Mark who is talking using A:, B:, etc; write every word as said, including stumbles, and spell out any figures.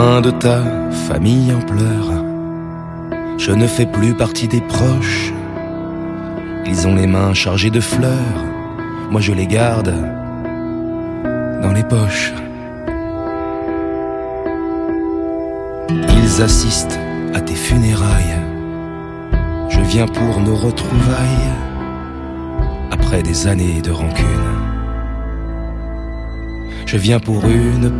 A: Un de ta famille en pleurs. Je ne fais plus partie des proches. Ils ont les mains chargées de fleurs. Moi je les garde dans les poches. Ils assistent à tes funérailles. Je viens pour nos retrouvailles. Après des années de rancune, je viens pour une